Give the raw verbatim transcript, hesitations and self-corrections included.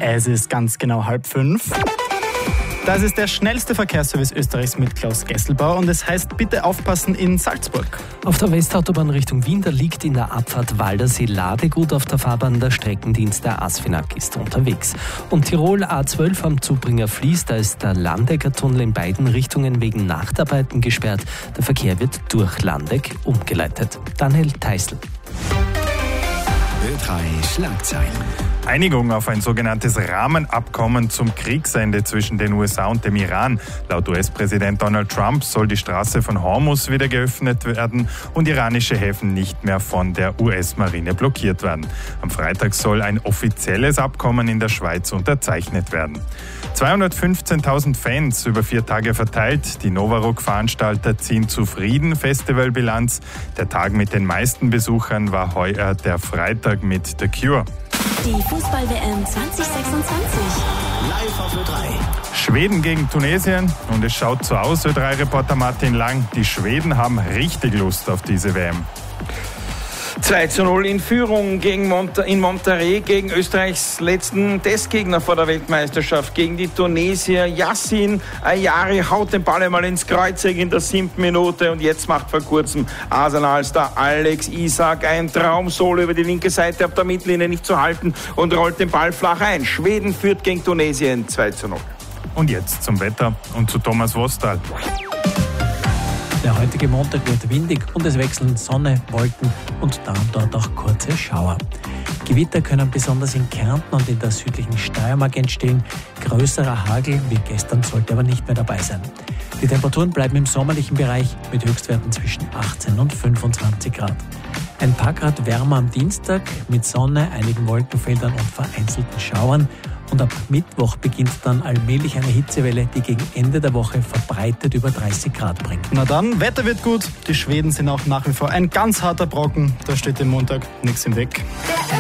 Es ist ganz genau halb fünf. Das ist der schnellste Verkehrsservice Österreichs mit Klaus Gesselbauer und es heißt, bitte aufpassen in Salzburg. Auf der Westautobahn Richtung Wien, da liegt in der Abfahrt Waldersee Ladegut auf der Fahrbahn. Der Streckendienst der ASFINAG ist unterwegs. Und Tirol A zwölf am Zubringer Fließ, da ist der Landecker-Tunnel in beiden Richtungen wegen Nachtarbeiten gesperrt. Der Verkehr wird durch Landeck umgeleitet. Daniel Teisl. Ö drei Schlagzeilen. Einigung auf ein sogenanntes Rahmenabkommen zum Kriegsende zwischen den U S A und dem Iran. Laut U S-Präsident Donald Trump soll die Straße von Hormuz wieder geöffnet werden und iranische Häfen nicht mehr von der U S-Marine blockiert werden. Am Freitag soll ein offizielles Abkommen in der Schweiz unterzeichnet werden. zweihundertfünfzehntausend Fans über vier Tage verteilt. Die Novarock-Veranstalter ziehen zufrieden Festivalbilanz. Der Tag mit den meisten Besuchern war heuer der Freitag mit The Cure. Die Fußball-W M zwanzig sechsundzwanzig. Live auf Ö drei. Schweden gegen Tunesien und es schaut so aus, Ö drei Reporter Martin Lang. Die Schweden haben richtig Lust auf diese W M. zwei zu null in Führung gegen Monte- in Monterrey gegen Österreichs letzten Testgegner vor der Weltmeisterschaft, gegen die Tunesier. Yassin Ayari haut den Ball einmal ins Kreuzeck in der siebten Minute und jetzt macht vor kurzem Arsenal-Star Alex Isak ein Traumsolo über die linke Seite auf der Mittellinie nicht zu halten und rollt den Ball flach ein. Schweden führt gegen Tunesien zwei zu null. Und jetzt zum Wetter und zu Thomas Wostal. Der heutige Montag wird windig und es wechseln Sonne, Wolken und da und dort auch kurze Schauer. Gewitter können besonders in Kärnten und in der südlichen Steiermark entstehen. Größerer Hagel wie gestern sollte aber nicht mehr dabei sein. Die Temperaturen bleiben im sommerlichen Bereich mit Höchstwerten zwischen achtzehn und fünfundzwanzig Grad. Ein paar Grad wärmer am Dienstag mit Sonne, einigen Wolkenfeldern und vereinzelten Schauern. Und ab Mittwoch beginnt dann allmählich eine Hitzewelle, die gegen Ende der Woche verbreitet über dreißig Grad bringt. Na dann, Wetter wird gut. Die Schweden sind auch nach wie vor ein ganz harter Brocken. Da steht dem Montag nichts im Weg. Der